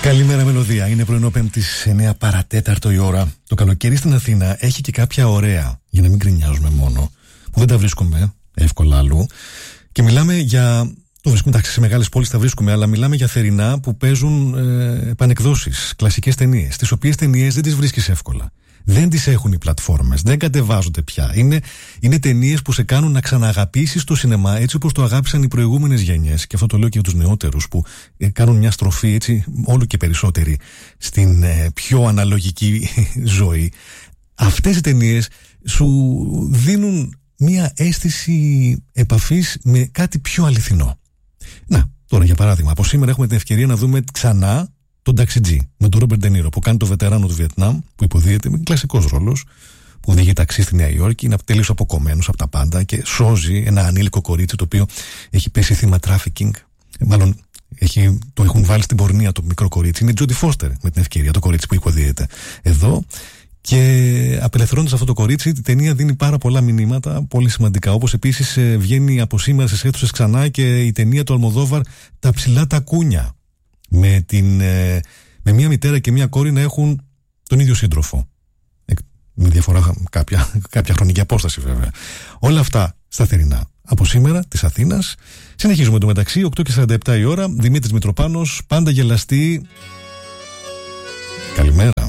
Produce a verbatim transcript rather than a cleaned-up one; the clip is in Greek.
Καλημέρα, Μελωδία. Είναι πρωινό Πέμπτης, εννέα παρατέταρτο η ώρα. Το καλοκαίρι στην Αθήνα έχει και κάποια ωραία, για να μην γκρινιάζουμε μόνο, που δεν τα βρίσκουμε εύκολα αλλού. Και μιλάμε για. Το βρίσκουμε, εντάξει, σε μεγάλες πόλεις τα βρίσκουμε, αλλά μιλάμε για θερινά που παίζουν ε, επανεκδόσεις, κλασικές ταινίες, τις οποίες ταινίες δεν τις βρίσκεις εύκολα. Δεν τις έχουν οι πλατφόρμες, δεν κατεβάζονται πια. Είναι, είναι ταινίες που σε κάνουν να ξανααγαπήσεις το σινεμά έτσι όπως το αγάπησαν οι προηγούμενες γενιές. Και αυτό το λέω και για τους νεότερους που ε, κάνουν μια στροφή έτσι, όλο και περισσότερη στην ε, πιο αναλογική ζωή. Αυτές οι ταινίες σου δίνουν μια αίσθηση επαφής με κάτι πιο αληθινό. Να, τώρα για παράδειγμα, από σήμερα έχουμε την ευκαιρία να δούμε ξανά τον ταξιτζή με τον Ρόμπερτ Ντε Νίρο που κάνει το βετεράνο του Βιετνάμ, που υποδίεται με κλασικός ρόλος, που οδηγεί ταξί στη Νέα Υόρκη, είναι τελείως αποκομμένος από τα πάντα και σώζει ένα ανήλικο κορίτσι το οποίο έχει πέσει θύμα τράφικινγκ. Μάλλον έχει, το έχουν βάλει στην πορνεία το μικρό κορίτσι. Είναι η Τζόντι Φώστερ με την ευκαιρία, το κορίτσι που υποδίεται εδώ. Και απελευθερώνοντας αυτό το κορίτσι, η ταινία δίνει πάρα πολλά μηνύματα, πολύ σημαντικά. Όπως επίσης βγαίνει από σήμερα στις αίθουσες ξανά και η ταινία του Αλμοδόβαρ Τα ψηλά τα κούνια. Με, την, με μια μητέρα και μια κόρη να έχουν τον ίδιο σύντροφο. Με διαφορά κάποια, κάποια χρονική απόσταση βέβαια. Όλα αυτά στα θερινά. Από σήμερα της Αθήνας. Συνεχίζουμε το μεταξύ, οκτώ και σαράντα επτά η ώρα. Δημήτρης Μητροπάνος, πάντα γελαστή. Καλημέρα.